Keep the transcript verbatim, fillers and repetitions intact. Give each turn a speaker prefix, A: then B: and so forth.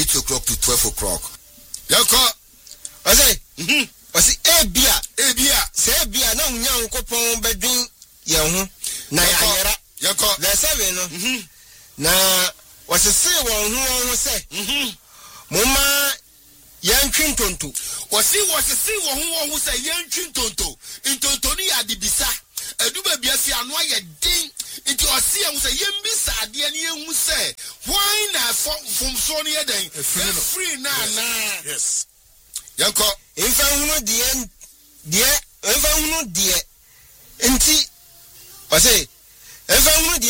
A: eight o'clock to twelve o'clock. Yako.
B: I say,
A: mhm.
B: I say, eh, beer,
A: eh, beer.
B: Say beer, no, young couple bedroom, young, na yara.
A: Yako.
B: The seven,
A: mhm.
B: Na was a say one who say,
A: mhm.
B: Mama, young Chintonto.
A: Was he was a say one who say young Chintonto. In Tontonia di Bisa. A duba biasi anwa ding. Into a sea and say, Yen Bisa, the young who say, why not from Sonia then? Free now, nah.
B: Yes.
A: Yanko.
B: If I know the end, dear, if I know dear, and see, I say, if I know the